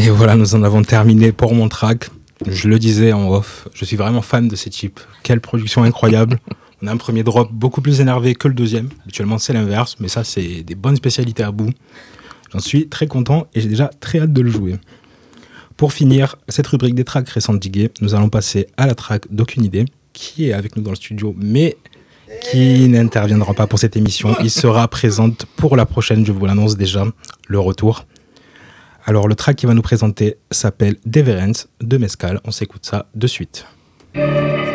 Et voilà, nous en avons terminé pour mon track. Je le disais en off, je suis vraiment fan de ces types. Quelle production incroyable. On a un premier drop beaucoup plus énervé que le deuxième. Habituellement, c'est l'inverse, mais ça, c'est des bonnes spécialités à bout. J'en suis très content et j'ai déjà très hâte de le jouer. Pour finir cette rubrique des tracks récentes d'Iggy, nous allons passer à la track d'Aucune idée, qui est avec nous dans le studio, mais qui n'interviendra pas pour cette émission. Il sera présent pour la prochaine, je vous l'annonce déjà, le retour. Alors, le track qu'il va nous présenter s'appelle Deverance de Mescal. On s'écoute ça de suite.